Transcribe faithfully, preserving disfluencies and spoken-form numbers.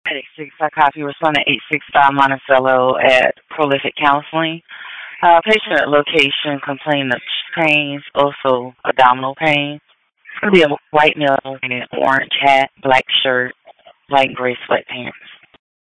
eight six Psychiatry, responding eight six five Monticello at Prolific Counseling. Uh, patient location complaining of pains, also abdominal pain. It's going to be a white male in an orange hat, black shirt, light gray sweatpants.